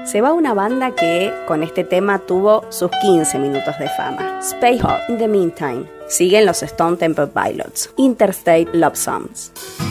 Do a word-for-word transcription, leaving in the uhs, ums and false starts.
Se va una banda que con este tema tuvo sus quince minutos de fama. Space Hop. In the Meantime, siguen los Stone Temple Pilots. Interstate Love Songs.